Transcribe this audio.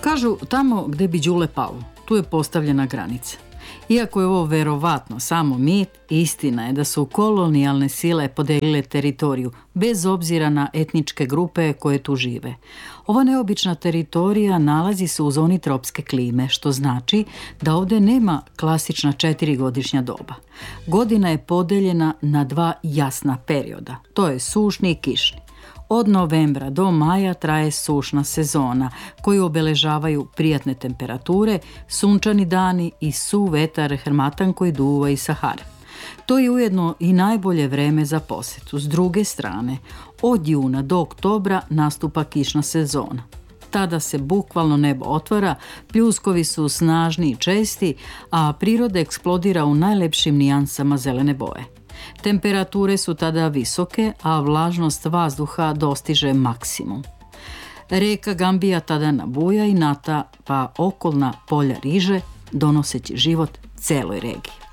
Kažu, tamo gde bi đule pao, tu je postavljena granica. Iako je ovo verovatno samo mit, istina je da su kolonijalne sile podelile teritoriju bez obzira na etničke grupe koje tu žive. Ova neobična teritorija nalazi se u zoni tropske klime, što znači da ovde nema klasična 4-godišnja doba. Godina je podeljena na 2 jasna perioda, to je sušni i kišni. Od novembra do maja traje sušna sezona koju obeležavaju prijatne temperature, sunčani dani i suv vetar hermatan koji duva iz Sahare. To je ujedno i najbolje vreme za posetu. S druge strane, od juna do oktobra nastupa kišna sezona. Tada se bukvalno nebo otvara, pljuskovi su snažni i česti, a priroda eksplodira u najlepšim nijansama zelene boje. Temperature su tada visoke, a vlažnost vazduha dostiže maksimum. Reka Gambija tada nabuja i natapa okolna polja riže, donoseći život celoj regiji.